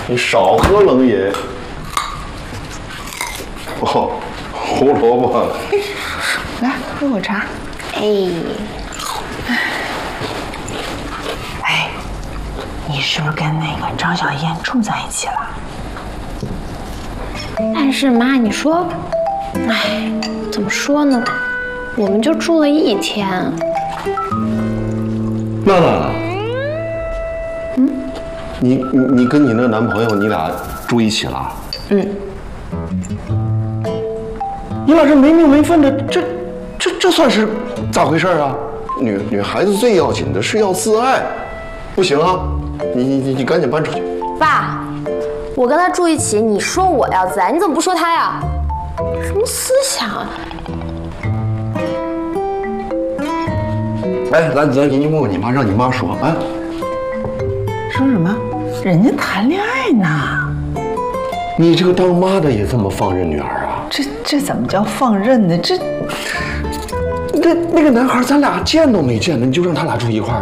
你少喝冷饮。哦，胡萝卜。 来喝口茶。哎，你是不是跟那个张小燕住在一起了？ 但是妈，你说，哎，怎么说呢？我们就住了1天。 娜，你跟你那男朋友你俩住一起了？你俩这没名没分的，这算是咋回事啊？女孩子最要紧的是要自爱，不行啊！你赶紧搬出去。 爸，我跟他住一起，你说我要自爱，你怎么不说他呀？什么思想啊？ 哎，兰子，你问问你妈，让你妈说啊。 说什么？人家谈恋爱呢。 你这个当妈的也这么放任女儿啊？ 这怎么叫放任呢？那个男孩咱俩见都没见呢，你就让他俩住一块儿？